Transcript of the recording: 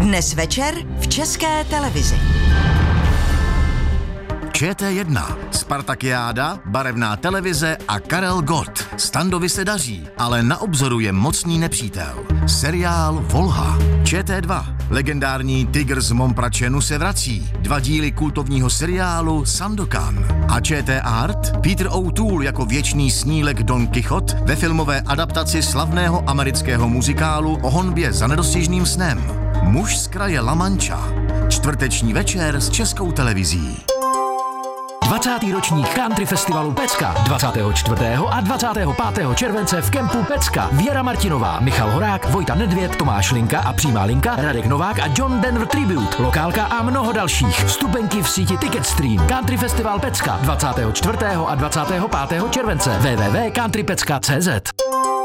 Dnes večer v České televizi. ČT1, Spartakiáda, barevná televize a Karel Gott. Standovi se daří, ale na obzoru je mocný nepřítel. Seriál Volha. ČT2, legendární tygr z Mompračenu se vrací. 2 díly kultovního seriálu Sandokan. A ČT Art, Peter O'Toole jako věčný snílek Don Quixote ve filmové adaptaci slavného amerického muzikálu o honbě za nedostižným snem. Muž z kraje La Mancha. Čtvrteční večer s Českou televizí. 20. ročník Country Festivalu Pecka 24. a 25. července v kempu Pecka. Věra Martinová, Michal Horák, Vojta Nedvěd, Tomáš Linka a Přímá Linka, Radek Novák a John Denver Tribute, Lokálka a mnoho dalších. Vstupenky v síti Ticketstream. Country Festival Pecka 24. a 25. července. www.countrypecka.cz